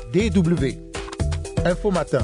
DW. Info Matin.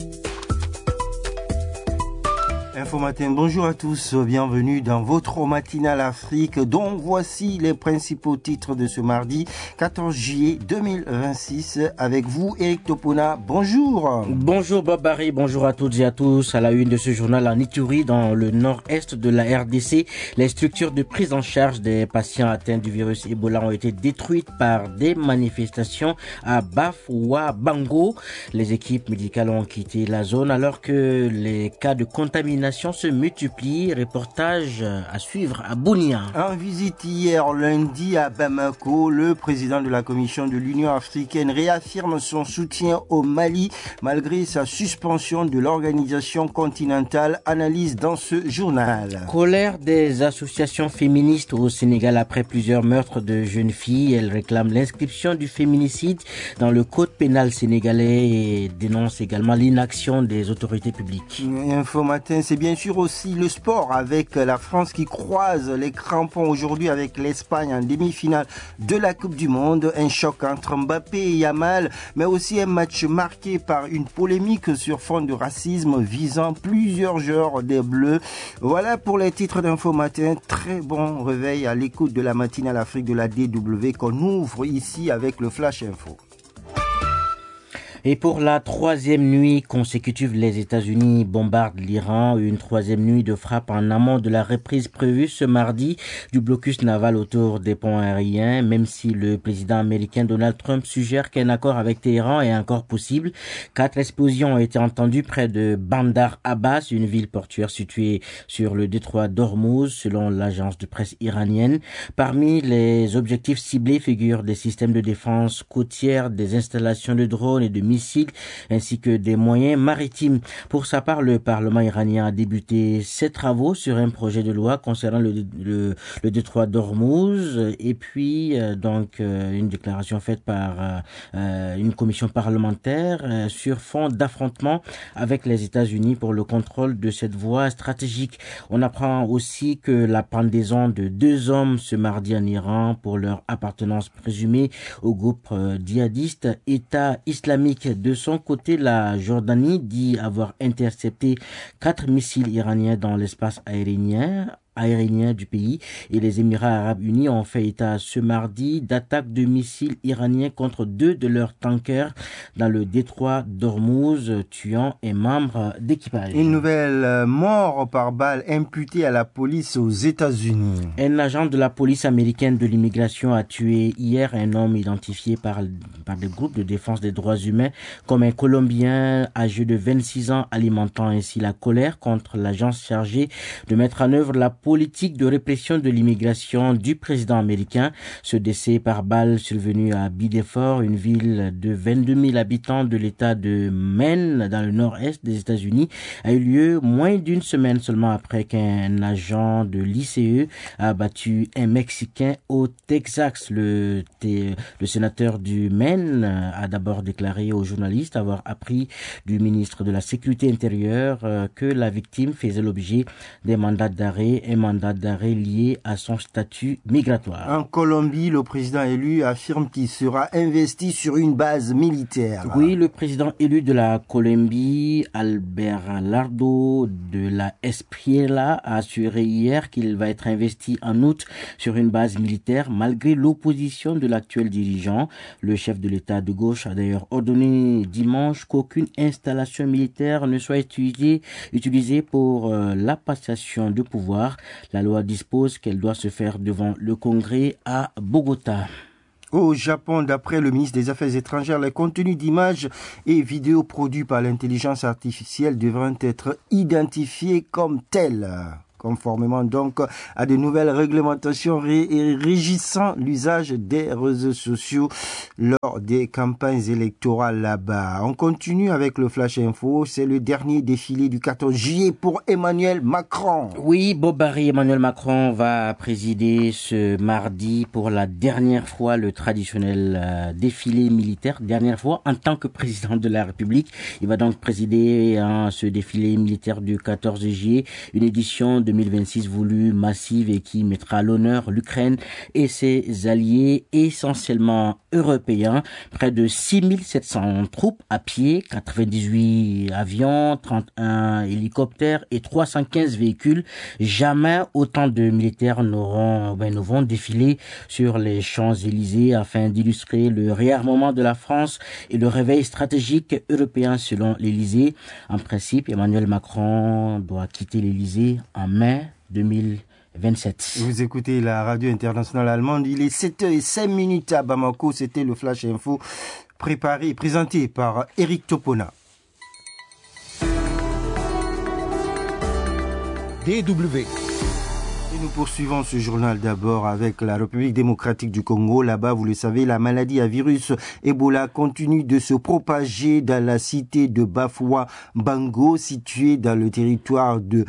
Info Matin, bonjour à tous, bienvenue dans votre matinale Afrique, dont voici les principaux titres de ce mardi 14 juillet 2026. Avec vous, Eric Topona, bonjour. Bonjour Bob Barry, bonjour à toutes et à tous. À la une de ce journal, en Ituri, dans le nord-est de la RDC, les structures de prise en charge des patients atteints du virus Ebola ont été détruites par des manifestations à Bafoua Bango. Les équipes médicales ont quitté la zone alors que les cas de contamination se multiplient. Reportage à suivre à Bunia. En visite hier lundi à Bamako, le président de la Commission de l'Union africaine réaffirme son soutien au Mali malgré sa suspension de l'organisation continentale. Analyse dans ce journal. Colère des associations féministes au Sénégal après plusieurs meurtres de jeunes filles. Elles réclament l'inscription du féminicide dans le code pénal sénégalais et dénoncent également l'inaction des autorités publiques. Info Matin, c'est bien sûr aussi le sport avec la France qui croise les crampons aujourd'hui avec l'Espagne en demi-finale de la Coupe du Monde. Un choc entre Mbappé et Yamal, mais aussi un match marqué par une polémique sur fond de racisme visant plusieurs joueurs des Bleus. Voilà pour les titres d'Info Matin. Très bon réveil à l'écoute de la matinale Afrique de la DW qu'on ouvre ici avec le Flash Info. Et pour la troisième nuit consécutive, les États-Unis bombardent l'Iran. Une troisième nuit de frappe en amont de la reprise prévue ce mardi du blocus naval autour des ponts aériens. Même si le président américain Donald Trump suggère qu'un accord avec Téhéran est encore possible, 4 explosions ont été entendues près de Bandar Abbas, une ville portuaire située sur le détroit d'Ormuz, selon l'agence de presse iranienne. Parmi les objectifs ciblés figurent des systèmes de défense côtière, des installations de drones et de missiles, ainsi que des moyens maritimes. Pour sa part, le Parlement iranien a débuté ses travaux sur un projet de loi concernant le détroit d'Ormuz, et puis une déclaration faite par une commission parlementaire sur fond d'affrontement avec les États-Unis pour le contrôle de cette voie stratégique. On apprend aussi que la pendaison de 2 hommes ce mardi en Iran pour leur appartenance présumée au groupe djihadiste État islamique. De son côté, la Jordanie dit avoir intercepté 4 missiles iraniens dans l'espace aérien du pays, et les Émirats arabes unis ont fait état ce mardi d'attaques de missiles iraniens contre 2 de leurs tankers dans le détroit d'Ormuz, tuant un membre d'équipage. Une nouvelle mort par balle imputée à la police aux États-Unis. Un agent de la police américaine de l'immigration a tué hier un homme identifié par des groupes de défense des droits humains comme un Colombien âgé de 26 ans, alimentant ainsi la colère contre l'agence chargée de mettre en œuvre la politique de répression de l'immigration du président américain. Ce décès par balle survenu à Biddeford, une ville de 22 000 habitants de l'État de Maine, dans le nord-est des États-Unis, a eu lieu moins d'une semaine seulement après qu'un agent de l'ICE a abattu un Mexicain au Texas. Le sénateur du Maine a d'abord déclaré aux journalistes avoir appris du ministre de la Sécurité intérieure que la victime faisait l'objet des mandats d'arrêt, un mandat d'arrêt lié à son statut migratoire. En Colombie, le président élu affirme qu'il sera investi sur une base militaire. Oui, le président élu de la Colombie, Albert Lardo de la Espriella, a assuré hier qu'il va être investi en août sur une base militaire malgré l'opposition de l'actuel dirigeant. Le chef de l'État de gauche a d'ailleurs ordonné dimanche qu'aucune installation militaire ne soit utilisée pour la passation de pouvoir. La loi dispose qu'elle doit se faire devant le Congrès à Bogota. Au Japon, d'après le ministre des Affaires étrangères, les contenus d'images et vidéos produits par l'intelligence artificielle devront être identifiés comme tels. conformément donc à de nouvelles réglementations régissant l'usage des réseaux sociaux lors des campagnes électorales là-bas. On continue avec le Flash Info, c'est le dernier défilé du 14 juillet pour Emmanuel Macron. Oui, Bob Barry, Emmanuel Macron va présider ce mardi pour la dernière fois le traditionnel défilé militaire, dernière fois en tant que président de la République. Il va donc présider ce défilé militaire du 14 juillet, une édition 2026 voulue, massive et qui mettra à l'honneur l'Ukraine et ses alliés essentiellement européens. Près de 6700 troupes à pied, 98 avions, 31 hélicoptères et 315 véhicules. Jamais autant de militaires n'auront défilé sur les Champs-Élysées afin d'illustrer le réarmement de la France et le réveil stratégique européen selon l'Élysée. En principe, Emmanuel Macron doit quitter l'Élysée en mai 2027. Vous écoutez la radio internationale allemande. Il est 7h05 à Bamako. C'était le Flash Info préparé et présenté par Eric Topona. DW. Et nous poursuivons ce journal d'abord avec la République démocratique du Congo. Là-bas, vous le savez, la maladie à virus Ebola continue de se propager dans la cité de Bafoua-Bango, située dans le territoire de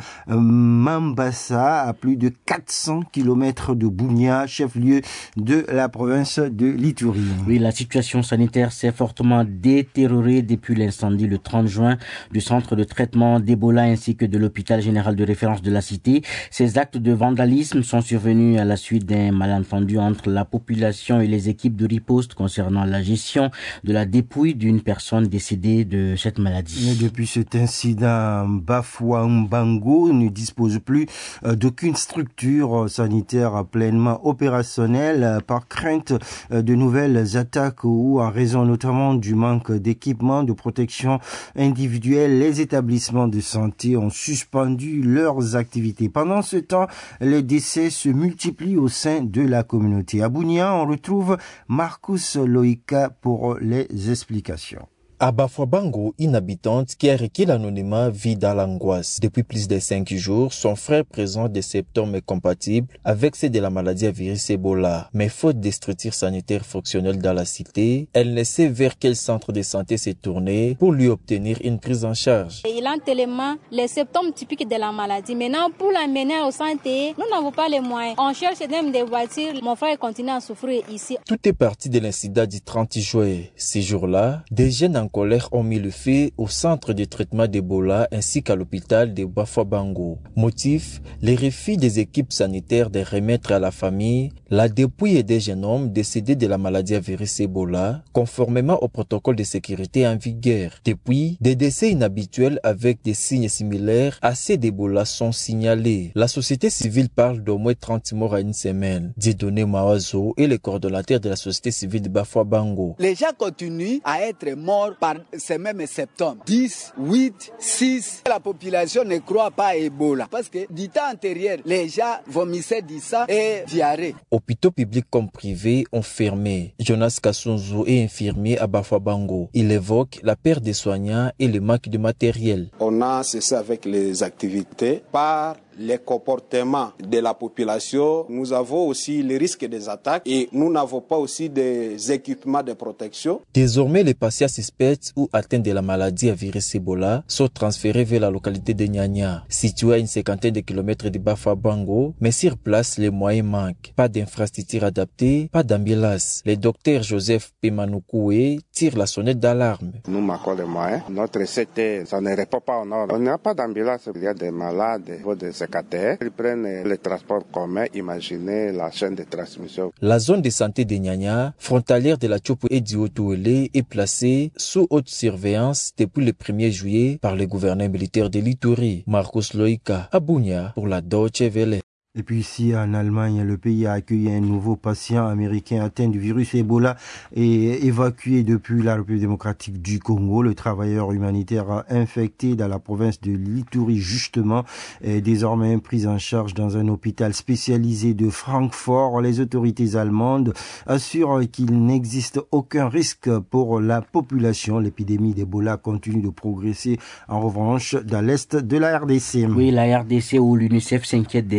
Mambasa, à plus de 400 km de Bunia, chef-lieu de la province de l'Ituri. Oui, la situation sanitaire s'est fortement détériorée depuis l'incendie le 30 juin du centre de traitement d'Ebola ainsi que de l'hôpital général de référence de la cité. Ces actes de vandalisme sont survenus à la suite d'un malentendu entre la population et les équipes de riposte concernant la gestion de la dépouille d'une personne décédée de cette maladie. Et depuis cet incident, Bafoua-Bango ne dispose plus d'aucune structure sanitaire pleinement opérationnelle par crainte de nouvelles attaques ou en raison notamment du manque d'équipements de protection individuelle. Les établissements de santé ont suspendu leurs activités. Pendant ce temps, les décès se multiplient au sein de la communauté. À Bunia, on retrouve Marcus Loïka pour les explications. À Bafoua-Bango, une habitante qui a requis l'anonymat vit dans l'angoisse. Depuis plus de 5 jours, son frère présente des symptômes compatibles avec ceux de la maladie à virus Ebola. Mais faute de structures sanitaires fonctionnelles dans la cité, elle ne sait vers quel centre de santé se tourner pour lui obtenir une prise en charge. Il a tellement les symptômes typiques de la maladie. Maintenant, pour l'amener au santé, nous n'avons pas les moyens. On cherche même des voitures. Mon frère continue à souffrir ici. Tout est parti de l'incident du 30 juin. Ces jours-là, des jeunes en colère ont mis le feu au centre de traitement d'Ebola ainsi qu'à l'hôpital de Bafoua-Bango. Motif, les refus des équipes sanitaires de remettre à la famille la dépouille des jeunes hommes décédés de la maladie à virus Ebola, conformément au protocole de sécurité en vigueur. Depuis, des décès inhabituels avec des signes similaires à ceux d'Ebola sont signalés. La société civile parle d'au moins 30 morts à une semaine. Dieudonné Mawazo est le coordonnateur de la société civile de Bafoua-Bango. Les gens continuent à être morts par ces mêmes symptômes. 10, 8, 6. La population ne croit pas à Ebola parce que du temps antérieur, les gens vomissaient du sang et diarrhée. Hôpitaux publics comme privés ont fermé. Jonas Kassunzu est infirmier à Bafoua-Bango. Il évoque la perte des soignants et le manque de matériel. On a cessé avec les activités par les comportements de la population. Nous avons aussi les risques des attaques et nous n'avons pas aussi des équipements de protection. Désormais, les patients suspects ou atteints de la maladie à virus Ebola sont transférés vers la localité de Nyanya, située à une 50aine de kilomètres de Bafoua-Bango, mais sur place, les moyens manquent. Pas d'infrastructure adaptée, pas d'ambulance. Le docteur Joseph Pemanoukoue tire la sonnette d'alarme. Nous manquons les moyens. Notre CT, ça ne répond pas en ordre. On n'a pas d'ambulance. Il y a des malades, des secrétaires. Ils prennent les transports communs. Imaginez la chaîne de transmission. La zone de santé de Nyanya, frontalière de la Tchopo et du Haut-Touélé, est placée sous haute surveillance depuis le 1er juillet par le gouverneur militaire de l'Ituri, Marcus Loïka, à Bunia, pour la Deutsche Welle. Et puis ici en Allemagne, le pays a accueilli un nouveau patient américain atteint du virus Ebola et évacué depuis la République démocratique du Congo. Le travailleur humanitaire infecté dans la province de l'Ituri justement est désormais pris en charge dans un hôpital spécialisé de Francfort. Les autorités allemandes assurent qu'il n'existe aucun risque pour la population. L'épidémie d'Ebola continue de progresser en revanche dans l'est de la RDC. Oui, la RDC où l'UNICEF s'inquiète des conséquences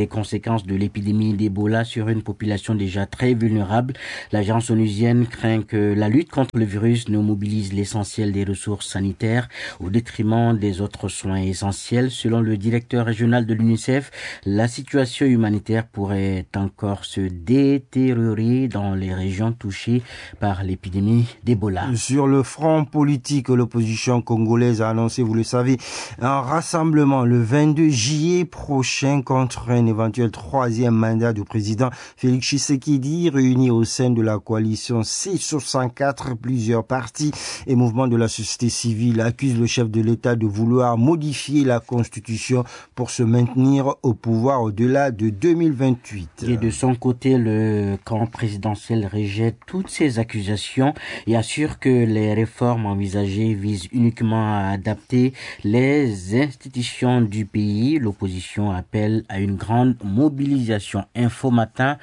conséquences de l'épidémie d'Ebola sur une population déjà très vulnérable. L'agence onusienne craint que la lutte contre le virus ne mobilise l'essentiel des ressources sanitaires au détriment des autres soins essentiels. Selon le directeur régional de l'UNICEF, la situation humanitaire pourrait encore se détériorer dans les régions touchées par l'épidémie d'Ebola. Sur le front politique, l'opposition congolaise a annoncé, vous le savez, un rassemblement le 22 juillet prochain contre un éventuel troisième mandat du président Félix Tshisekedi, réuni au sein de la coalition C64. Plusieurs partis et mouvements de la société civile accusent le chef de l'État de vouloir modifier la Constitution pour se maintenir au pouvoir au-delà de 2028. Et de son côté, le camp présidentiel rejette toutes ces accusations et assure que les réformes envisagées visent uniquement à adapter les institutions du pays. L'opposition appelle à une grande mobilisation. Info Matin,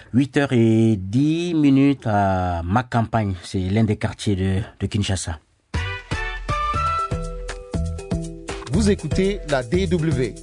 8h10 à Macampagne. C'est l'un des quartiers de Kinshasa. Vous écoutez la DW.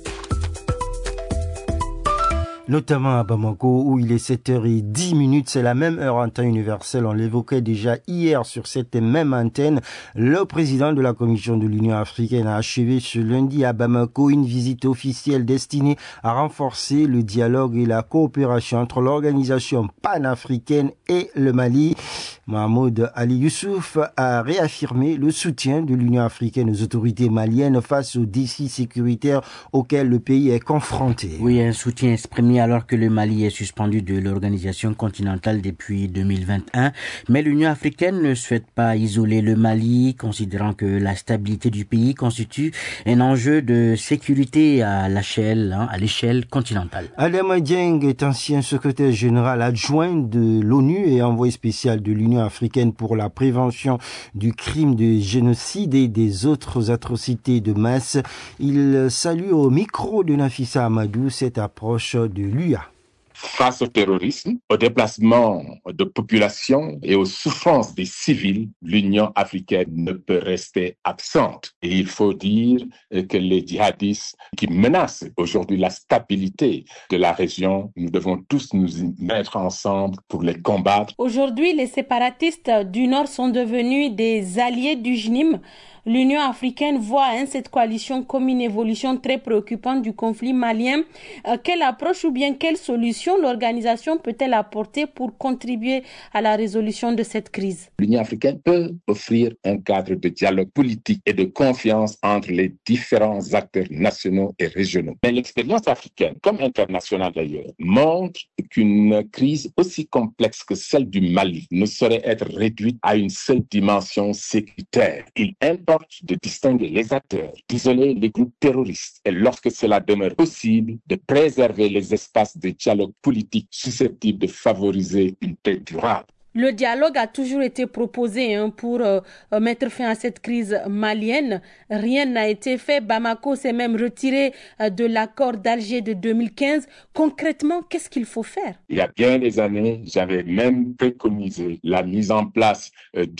Notamment à Bamako où il est 7h10, c'est la même heure en temps universel. On l'évoquait déjà hier sur cette même antenne. Le président de la Commission de l'Union africaine a achevé ce lundi à Bamako une visite officielle destinée à renforcer le dialogue et la coopération entre l'organisation panafricaine et le Mali. Mahmoud Ali Youssouf a réaffirmé le soutien de l'Union africaine aux autorités maliennes face aux défis sécuritaires auxquels le pays est confronté. Oui, un soutien exprimé alors que le Mali est suspendu de l'organisation continentale depuis 2021. Mais l'Union africaine ne souhaite pas isoler le Mali, considérant que la stabilité du pays constitue un enjeu de sécurité à l'échelle continentale. Adama Dieng est ancien secrétaire général adjoint de l'ONU et envoyé spécial de l'Union africaine pour la prévention du crime de génocide et des autres atrocités de masse. Il salue au micro de Nafissa Amadou cette approche de l'UA. Face au terrorisme, au déplacement de populations et aux souffrances des civils, l'Union africaine ne peut rester absente. Et il faut dire que les djihadistes qui menacent aujourd'hui la stabilité de la région, nous devons tous nous mettre ensemble pour les combattre. Aujourd'hui, les séparatistes du Nord sont devenus des alliés du JNIM. L'Union africaine voit cette coalition comme une évolution très préoccupante du conflit malien. Quelle approche ou bien quelle solution l'organisation peut-elle apporter pour contribuer à la résolution de cette crise? L'Union africaine peut offrir un cadre de dialogue politique et de confiance entre les différents acteurs nationaux et régionaux. Mais l'expérience africaine, comme internationale d'ailleurs, montre qu'une crise aussi complexe que celle du Mali ne saurait être réduite à une seule dimension sécuritaire. Il importe de distinguer les acteurs, d'isoler les groupes terroristes et lorsque cela demeure possible, de préserver les espaces de dialogue politique susceptibles de favoriser une paix durable. Le dialogue a toujours été proposé pour mettre fin à cette crise malienne. Rien n'a été fait. Bamako s'est même retiré de l'accord d'Alger de 2015. Concrètement, qu'est-ce qu'il faut faire? Il y a bien des années, j'avais même préconisé la mise en place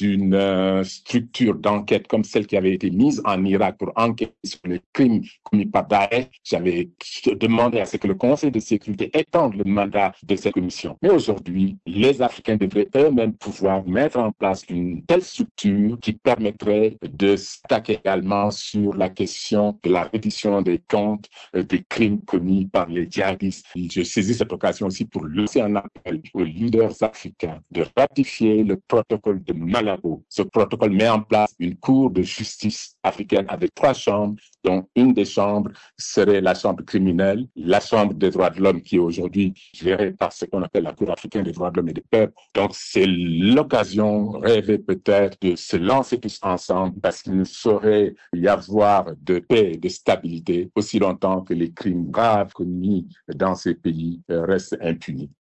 d'une structure d'enquête comme celle qui avait été mise en Irak pour enquêter sur les crimes commis par Daesh. J'avais demandé à ce que le Conseil de sécurité étende le mandat de cette commission. Mais aujourd'hui, les Africains devraient eux-mêmes pouvoir mettre en place une telle structure qui permettrait de s'attaquer également sur la question de la reddition des comptes des crimes commis par les djihadistes. Je saisis cette occasion aussi pour lancer un appel aux leaders africains de ratifier le protocole de Malabo. Ce protocole met en place une cour de justice africaine avec 3 chambres, dont une des chambres serait la chambre criminelle, la chambre des droits de l'homme qui est aujourd'hui gérée par ce qu'on appelle la Cour africaine des droits de l'homme et des peuples. Donc c'est l'occasion rêvée peut-être de se lancer tous ensemble parce qu'il ne saurait y avoir de paix et de stabilité aussi longtemps que les crimes graves commis dans ces pays restent impunis.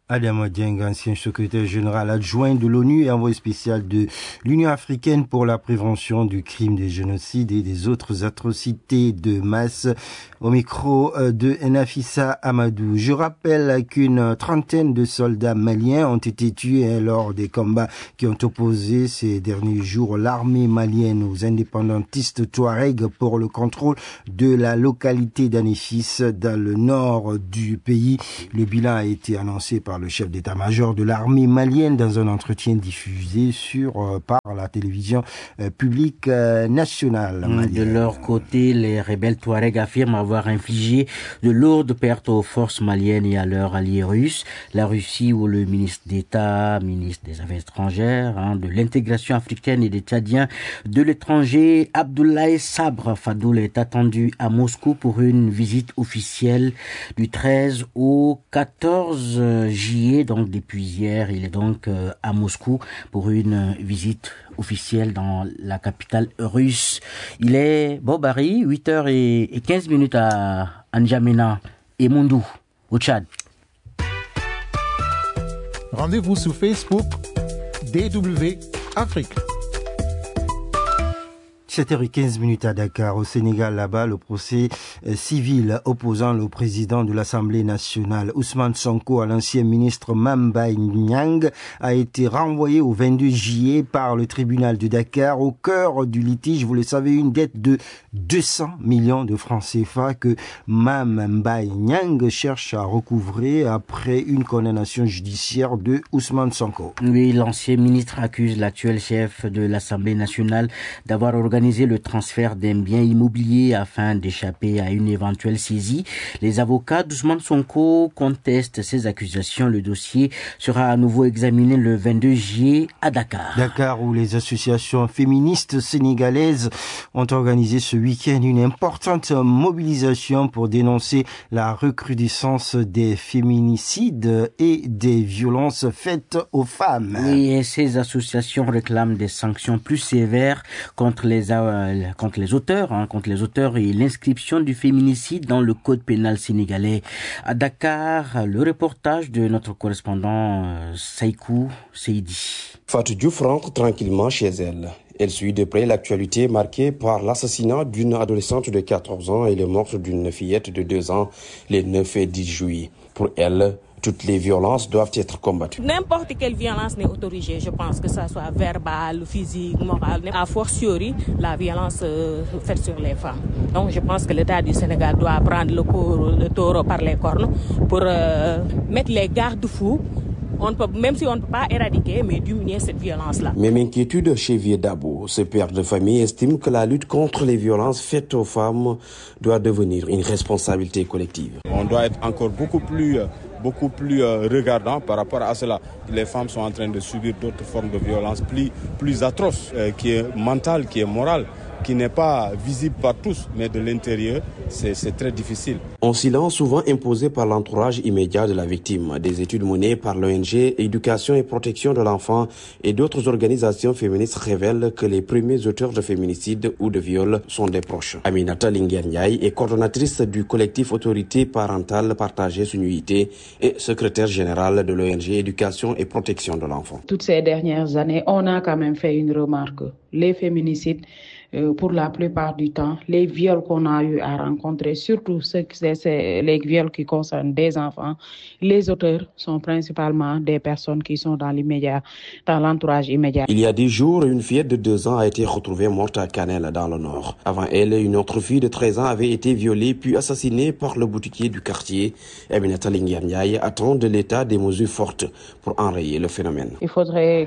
Adama Dieng, ancien secrétaire général adjoint de l'ONU et envoyé spécial de l'Union africaine pour la prévention du crime des génocides et des autres atrocités de masse, au micro de Nafissa Amadou. Je rappelle qu'une trentaine de soldats maliens ont été tués lors des combats qui ont opposé ces derniers jours l'armée malienne aux indépendantistes Touareg pour le contrôle de la localité d'Anéfis dans le nord du pays. Le bilan a été annoncé par le chef d'état-major de l'armée malienne dans un entretien diffusé par la télévision publique nationale malienne. De leur côté, les rebelles Touareg affirment avoir infligé de lourdes pertes aux forces maliennes et à leurs alliés russes. La Russie, où le ministre d'État, ministre des Affaires étrangères, de l'intégration africaine et des Tchadiens de l'étranger, Abdoulaye Sabre Fadoul, est attendu à Moscou pour une visite officielle du 13 au 14 juillet. Donc depuis hier, il est donc à Moscou pour une visite officielle dans la capitale russe. Il est Bobari, 8h15 à N'Djamena et Mondou, au Tchad. Rendez-vous sur Facebook DW Afrique. 7h15 à Dakar, au Sénégal, là-bas, le procès civil opposant le président de l'Assemblée nationale, Ousmane Sonko, à l'ancien ministre Mame Mbaye Niang, a été renvoyé au 22 juillet par le tribunal de Dakar. Au cœur du litige, vous le savez, une dette de 200 millions de francs CFA que Mame Mbaye Niang cherche à recouvrer après une condamnation judiciaire de Ousmane Sonko. Oui, l'ancien ministre accuse l'actuel chef de l'Assemblée nationale d'avoir organisé le transfert d'un bien immobilier afin d'échapper à une éventuelle saisie. Les avocats d'Ousmane Sonko contestent ces accusations. Le dossier sera à nouveau examiné le 22 juillet à Dakar. Dakar, où les associations féministes sénégalaises ont organisé ce week-end une importante mobilisation pour dénoncer la recrudescence des féminicides et des violences faites aux femmes. Oui, et ces associations réclament des sanctions plus sévères contre les auteurs et l'inscription du féminicide dans le code pénal sénégalais. À Dakar, le reportage de notre correspondant Saïkou Seidi. Fatou Diouf rentre tranquillement chez elle. Elle suit de près l'actualité marquée par l'assassinat d'une adolescente de 14 ans et le meurtre d'une fillette de 2 ans les 9 et 10 juillet. Pour elle, toutes les violences doivent être combattues. N'importe quelle violence n'est autorisée, je pense que ça soit verbale, physique, morale, a fortiori la violence faite sur les femmes. Donc je pense que l'État du Sénégal doit prendre le taureau par les cornes pour mettre les garde-fous. Même si on ne peut pas éradiquer, mais diminuer cette violence-là. Même inquiétude chez Viedabo. Ce père de famille estime que la lutte contre les violences faites aux femmes doit devenir une responsabilité collective. On doit être encore beaucoup plus regardant par rapport à cela. Les femmes sont en train de subir d'autres formes de violence plus atroces, qui est mentale, qui est morale, qui n'est pas visible par tous, mais de l'intérieur, c'est très difficile. Un silence souvent imposé par l'entourage immédiat de la victime. Des études menées par l'ONG Éducation et Protection de l'Enfant et d'autres organisations féministes révèlent que les premiers auteurs de féminicide ou de viol sont des proches. Aminata Linguer-Ndiaye est coordonnatrice du collectif Autorité parentale partagée Sunuité et secrétaire générale de l'ONG Éducation et Protection de l'Enfant. Toutes ces dernières années, on a quand même fait une remarque. Les féminicides, pour la plupart du temps, les viols qu'on a eu à rencontrer, surtout les viols qui concernent des enfants, les auteurs sont principalement des personnes qui sont dans l'entourage immédiat. Il y a 10 jours, une fillette de 2 ans a été retrouvée morte à Canel dans le Nord. Avant elle, une autre fille de 13 ans avait été violée puis assassinée par le boutiquier du quartier. Aminata Linguer-Ndiaye attend de l'État des mesures fortes pour enrayer le phénomène. Il faudrait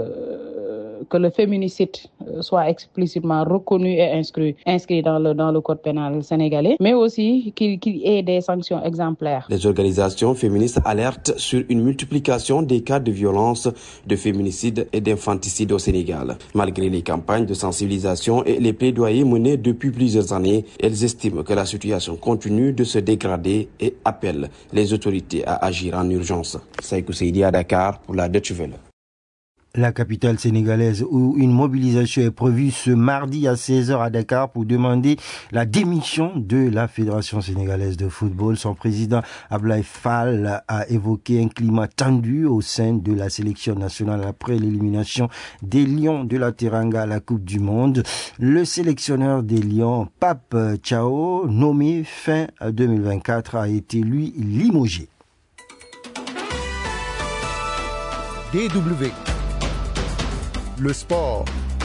que le féminicide soit explicitement reconnu et inscrit dans le code pénal sénégalais, mais aussi qu'il y ait des sanctions exemplaires. Les organisations féministes alertent sur une multiplication des cas de violence, de féminicide et d'infanticide au Sénégal. Malgré les campagnes de sensibilisation et les plaidoyers menés depuis plusieurs années, elles estiment que la situation continue de se dégrader et appellent les autorités à agir en urgence. Saïkou Seidi à Dakar pour la Deutsche Welle. la capitale sénégalaise, où une mobilisation est prévue ce mardi à 16h à Dakar pour demander la démission de la Fédération sénégalaise de football. Son président Ablaye Fall a évoqué un climat tendu au sein de la sélection nationale après l'élimination des Lions de la Teranga à la Coupe du Monde. Le sélectionneur des Lions, Pape Thiaw, nommé fin 2024, a été lui limogé. DW. Le sport.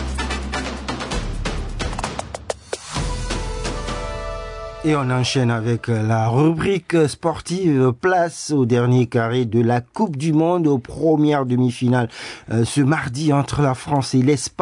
Et on enchaîne avec la rubrique sportive. Place au dernier carré de la Coupe du Monde aux premières demi-finales ce mardi entre la France et l'Espagne.